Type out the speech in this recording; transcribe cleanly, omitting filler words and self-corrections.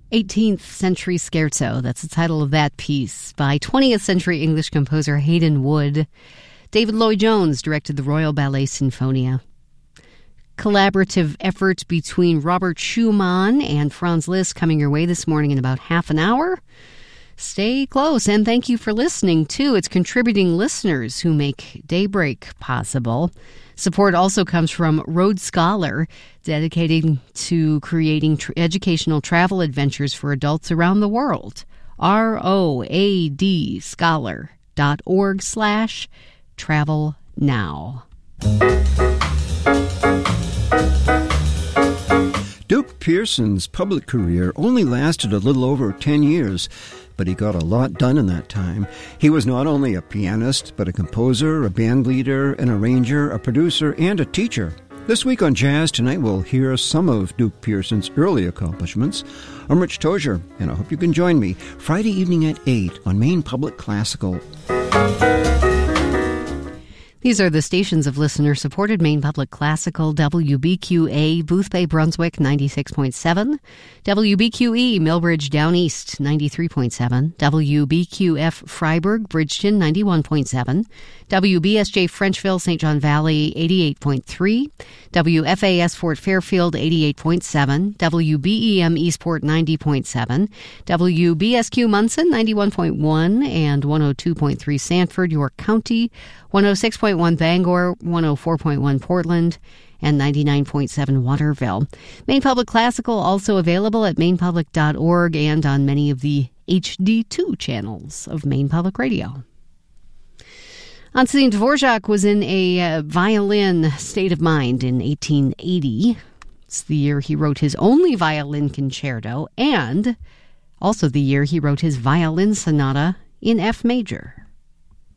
18th Century Scherzo, that's the title of that piece, by 20th century English composer Haydn Wood. David Lloyd-Jones directed the Royal Ballet Sinfonia. Collaborative effort between Robert Schumann and Franz Liszt coming your way this morning in about half an hour. Stay close, and thank you for listening, too. It's contributing listeners who make Daybreak possible. Support also comes from Road Scholar, dedicating to creating educational travel adventures for adults around the world. ROAD scholar.org/travel now. Duke Pearson's public career only lasted a little over 10 years, but he got a lot done in that time. He was not only a pianist, but a composer, a band leader, an arranger, a producer, and a teacher. This week on Jazz Tonight, we'll hear some of Duke Pearson's early accomplishments. I'm Rich Tozier, and I hope you can join me Friday evening at 8 on Maine Public Classical. These are the stations of listener-supported Maine Public Classical, WBQA, Boothbay, Brunswick, 96.7, WBQE, Millbridge, Down East, 93.7, WBQF, Freiburg, Bridgeton, 91.7, WBSJ, Frenchville, St. John Valley, 88.3, WFAS, Fort Fairfield, 88.7, WBEM, Eastport, 90.7, WBSQ, Munson, 91.1, and 102.3, Sanford, York County, 106.1 Bangor, 104.1 Portland, and 99.7 Waterville. Maine Public Classical also available at mainepublic.org and on many of the HD2 channels of Maine Public Radio. Antonin Dvorak was in a violin state of mind in 1880. It's the year he wrote his only violin concerto, and also the year he wrote his violin sonata in F major.